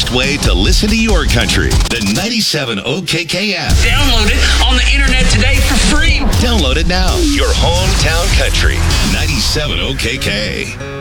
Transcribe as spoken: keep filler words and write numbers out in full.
best way to listen to your country. The ninety-seven O K K app. Download it on the internet today for free. Download it now. Your hometown country. ninety-seven O K K.